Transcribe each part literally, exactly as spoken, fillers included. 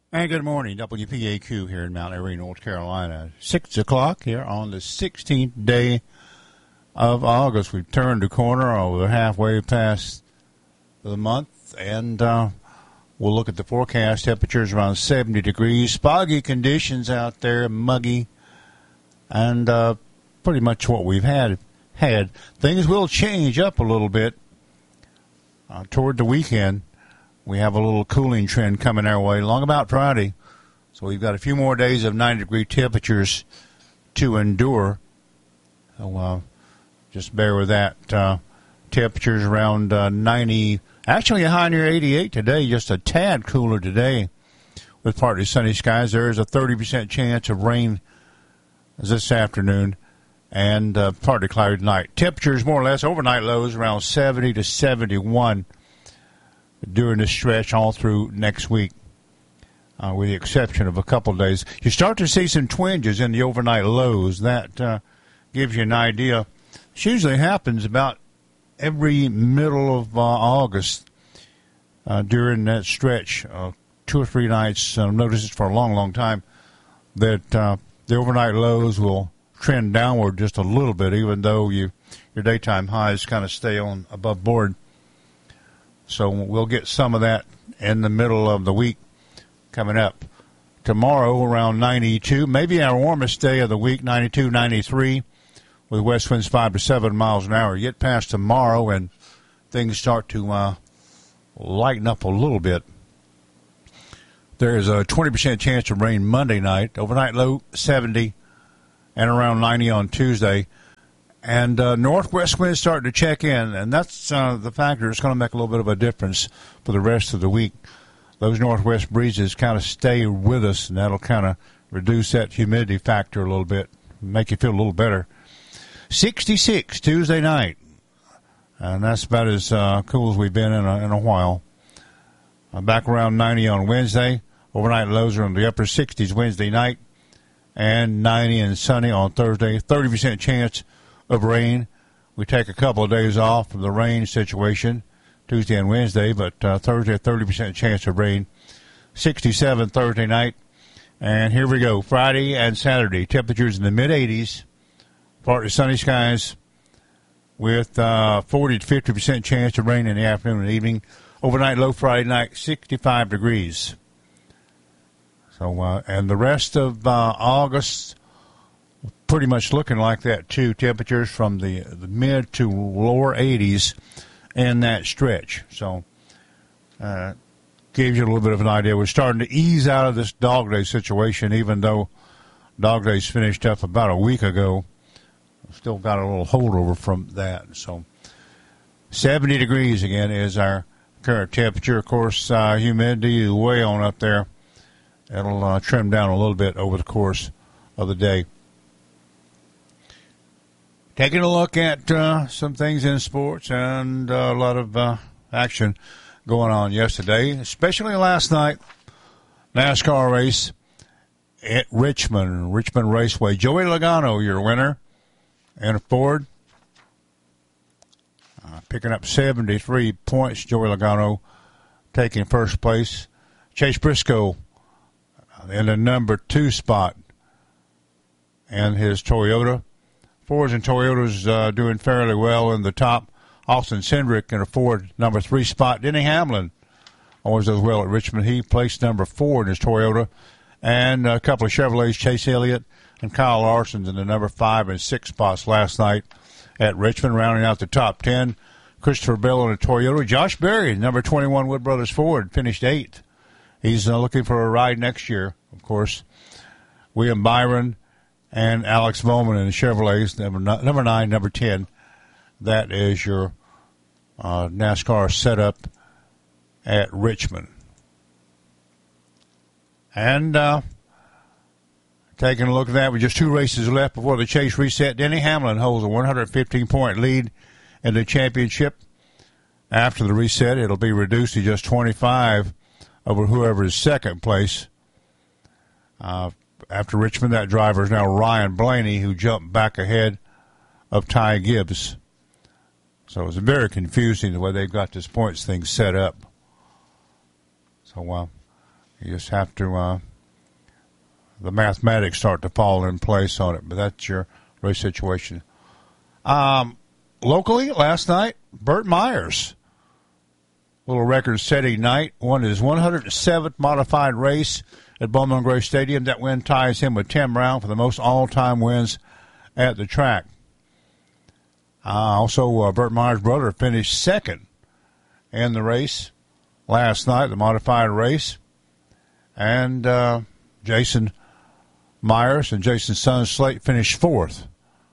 And good morning, W P A Q here in Mount Airy, North Carolina. Six o'clock here on the sixteenth day of August. We've turned the corner over halfway past the month, and uh, we'll look at the forecast. Temperatures around seventy degrees, foggy conditions out there, muggy, and uh, pretty much what we've had. Had things will change up a little bit uh, toward the weekend. We have a little cooling trend coming our way along about Friday. So we've got a few more days of ninety-degree temperatures to endure. So uh, just bear with that. Uh, temperatures around uh, ninety, actually a high near eighty-eight today, just a tad cooler today with partly sunny skies. There is a thirty percent chance of rain this afternoon and uh, partly cloudy tonight. Temperatures more or less overnight lows around seventy to seventy-one. During this stretch all through next week, uh, with the exception of a couple of days. You start to see some twinges in the overnight lows. That uh, gives you an idea. This usually happens about every middle of uh, August uh, during that stretch. Uh, two or three nights, uh, notice it for a long, long time, that uh, the overnight lows will trend downward just a little bit, even though you your daytime highs kind of stay on above board. So we'll get some of that in the middle of the week coming up. Tomorrow around ninety-two, maybe our warmest day of the week, ninety-two, ninety-three, with west winds five to seven miles an hour. Get past tomorrow and things start to uh, lighten up a little bit. There is a twenty percent chance of rain Monday night, overnight low seventy, and around ninety on Tuesday. And uh, northwest winds starting to check in, and that's uh, the factor that's going to make a little bit of a difference for the rest of the week. Those northwest breezes kind of stay with us, and that'll kind of reduce that humidity factor a little bit, make you feel a little better. sixty-six Tuesday night, and that's about as uh, cool as we've been in a, in a while. Uh, back around ninety on Wednesday. Overnight lows are in the upper sixties Wednesday night, and ninety and sunny on Thursday. thirty percent chance of rain. We take a couple of days off from the rain situation, Tuesday and Wednesday, but uh, Thursday, thirty percent chance of rain. sixty-seven Thursday night. And here we go, Friday and Saturday. Temperatures in the mid-eighties, partly sunny skies with uh, forty to fifty percent chance of rain in the afternoon and evening. Overnight low Friday night, sixty-five degrees. So, uh, and the rest of uh, August, pretty much looking like that, too. Temperatures from the, the mid to lower eighties in that stretch. So, uh, gives you a little bit of an idea. We're starting to ease out of this dog day situation, even though dog days finished up about a week ago. Still got a little holdover from that. So, seventy degrees again is our current temperature. Of course, uh, humidity is way on up there. It'll uh, trim down a little bit over the course of the day. Taking a look at uh, some things in sports and uh, a lot of uh, action going on yesterday, especially last night. NASCAR race at Richmond, Richmond Raceway. Joey Logano, your winner, and a Ford. Uh, picking up seventy-three points, Joey Logano taking first place. Chase Briscoe in the number two spot and his Toyota. Fords and Toyotas uh, doing fairly well in the top. Austin Cindric in a Ford number three spot. Denny Hamlin always does well at Richmond. He placed number four in his Toyota. And a couple of Chevrolets, Chase Elliott and Kyle Larson in the number five and six spots last night at Richmond, rounding out the top ten. Christopher Bell in a Toyota. Josh Berry, number twenty-one Wood Brothers Ford, finished eighth. He's uh, looking for a ride next year, of course. William Byron and Alex Bowman in the Chevrolets, number, number nine, number ten. That is your uh, NASCAR setup at Richmond. And uh, taking a look at that, with just two races left before the chase reset, Denny Hamlin holds a one hundred fifteen point lead in the championship. After the reset, it'll be reduced to just twenty-five over whoever is second place. Uh, after Richmond, that driver is now Ryan Blaney, who jumped back ahead of Ty Gibbs. So it's very confusing the way they've got this points thing set up. So uh, You just have to, uh, the mathematics start to fall in place on it, but that's your race situation. Um, locally, last night, Burt Myers, little record-setting night, won his one hundred seventh modified race at Bowman Gray Stadium. That win ties him with Tim Brown for the most all-time wins at the track. Uh, also, uh, Burt Myers' brother finished second in the race last night, the modified race. And uh, Jason Myers and Jason's son Slate finished fourth.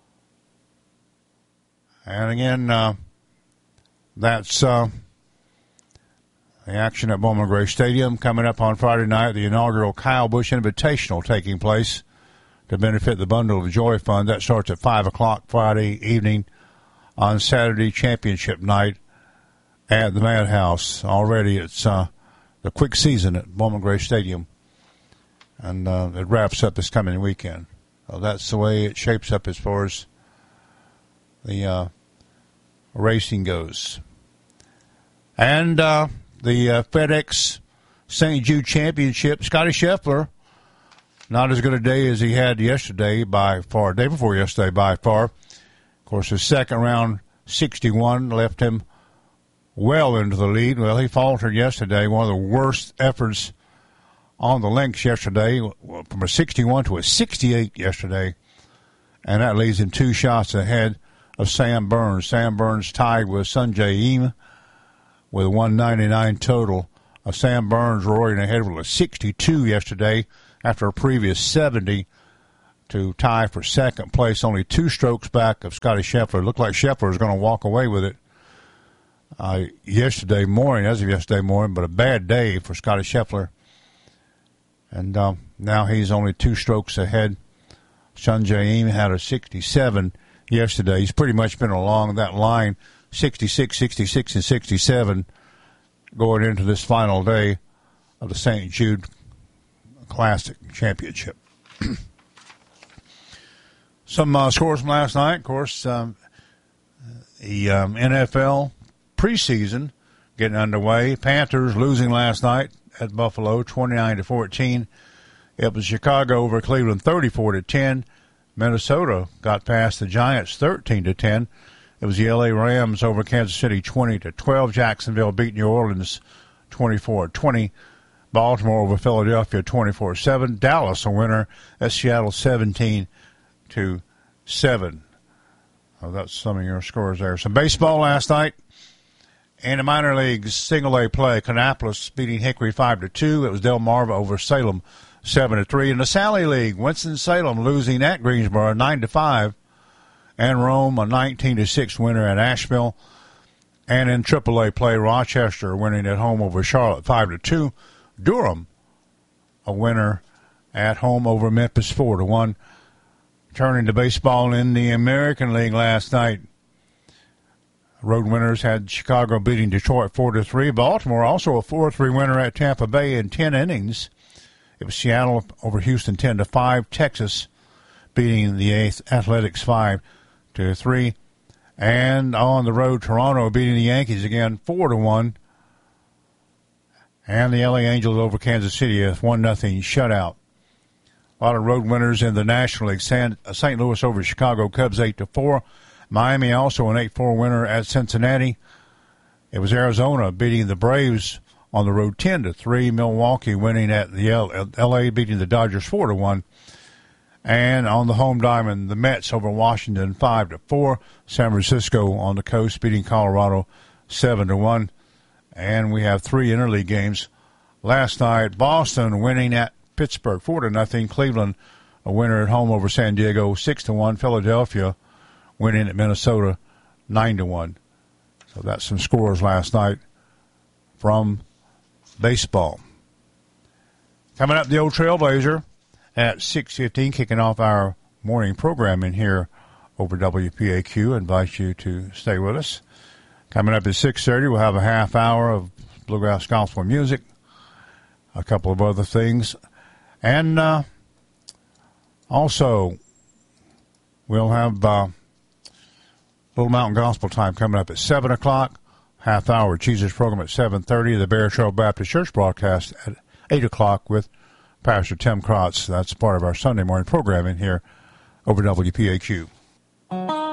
And again, uh, that's uh, the action at Bowman Gray Stadium. Coming up on Friday night, the inaugural Kyle Busch Invitational taking place to benefit the Bundle of Joy Fund. That starts at five o'clock Friday evening on Saturday championship night at the Madhouse. Already it's uh, the quick season at Bowman Gray Stadium, and uh, it wraps up this coming weekend. So that's the way it shapes up as far as the uh, racing goes. And uh, the uh, FedEx Saint Jude Championship, Scotty Scheffler, not as good a day as he had yesterday by far, day before yesterday by far. Of course, his second round sixty-one left him well into the lead. Well, he faltered yesterday, one of the worst efforts on the links yesterday, from a sixty-one to a sixty-eight yesterday, and that leaves him two shots ahead of Sam Burns. Sam Burns tied with Sungjae Im with a one ninety-nine total. Uh, Sam Burns roaring ahead with a sixty-two yesterday after a previous seventy to tie for second place, only two strokes back of Scotty Scheffler. It looked like Scheffler was going to walk away with it uh, yesterday morning, as of yesterday morning, but a bad day for Scotty Scheffler. And uh, now he's only two strokes ahead. Sungjae Im had a sixty-seven yesterday. He's pretty much been along that line, sixty-six, sixty-six, and sixty-seven, going into this final day of the Saint Jude Classic Championship. Some uh, scores from last night. Of course, um, the um, N F L preseason getting underway. Panthers losing last night at Buffalo, twenty-nine to fourteen. It was Chicago over Cleveland, thirty-four to ten. Minnesota got past the Giants, thirteen to ten. It was the L A Rams over Kansas City, twenty to twelve. Jacksonville beat New Orleans, twenty-four twenty. Baltimore over Philadelphia, twenty-four seven. Dallas a winner at Seattle, seventeen to seven. Oh, that's some of your scores there. Some baseball last night. In the minor leagues, single A play, Kannapolis beating Hickory five to two. It was Delmarva over Salem, seven to three. In the Sally League, Winston-Salem losing at Greensboro, nine to five. And Rome, a nineteen to six winner at Asheville. And in triple A play, Rochester winning at home over Charlotte, five to two. Durham, a winner at home over Memphis, four to one. Turning to baseball in the American League last night, road winners had Chicago beating Detroit four to three. Baltimore also a four three winner at Tampa Bay in ten innings. It was Seattle over Houston, ten to five. Texas beating the eighth Athletics five to three. And on the road, Toronto beating the Yankees again, four to one. And the L A Angels over Kansas City, a one nothing shutout. A lot of road winners in the National League. Saint Louis over Chicago Cubs, eight to four. Miami also an eight four winner at Cincinnati. It was Arizona beating the Braves on the road, ten to three. Milwaukee winning at the L A, beating the Dodgers four to one. And on the home diamond, the Mets over Washington, five to four. San Francisco on the coast beating Colorado, seven to one. And we have three interleague games. Last night, Boston winning at Pittsburgh, four to nothing. Cleveland, a winner at home over San Diego, six to one. Philadelphia winning at Minnesota, nine to one. So that's some scores last night from baseball. Coming up, the old Trailblazer at six fifteen, kicking off our morning programming here over W P A Q. I invite you to stay with us. Coming up at six thirty, we'll have a half hour of bluegrass gospel music, a couple of other things. And uh, also, we'll have uh, Little Mountain Gospel Time coming up at seven o'clock, half hour Jesus program at seven thirty, the Bear Trail Baptist Church broadcast at eight o'clock with Pastor Tim Krotz. That's part of our Sunday morning programming here over W P A Q.